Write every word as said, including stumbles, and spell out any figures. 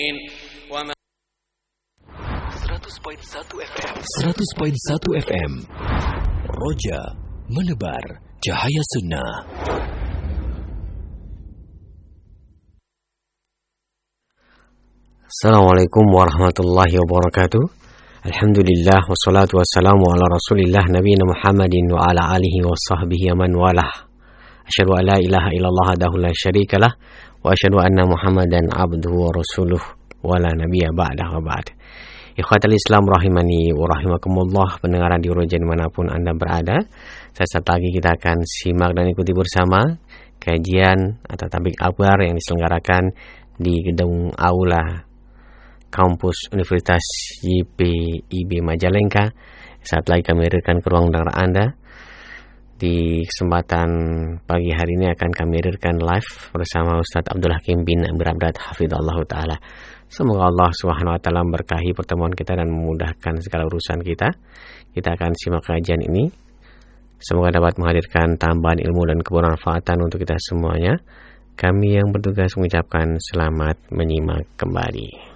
seratus koma satu F M seratus koma satu F M Roja menebar cahaya sunnah. Assalamualaikum warahmatullahi wabarakatuh. Alhamdulillah wassalatu wassalamu ala rasulillah nabiyina Muhammadin wa ala alihi wa sahbihi man walah. Asyhadu an la ilaha illallah wahdahu la syarikalah wa asyhadu anna Muhammadan abduhu wa rasuluh wa la nabiyya ba'dahu wa ba'd. Ikhwatal Islam rahimani wa rahimakumullah, pendengaran di Roja dimanapun Anda berada. Sesaat lagi kita akan simak dan ikuti bersama kajian atau tablik akbar yang diselenggarakan di gedung aula kampus Universitas Y P I B Majalengka. Saat lagi kami hadirkan ke ruang dengar Anda. Di kesempatan pagi hari ini akan kami hadirkan live bersama Ustadz Abdul Hakim bin Amir Abdad hafizallahu ta'ala. Semoga Allah subhanahu wa ta'ala memberkahi pertemuan kita dan memudahkan segala urusan kita. Kita akan simak kajian ini. Semoga dapat menghadirkan tambahan ilmu dan kebermanfaatan untuk kita semuanya. Kami yang bertugas mengucapkan selamat menyimak kembali.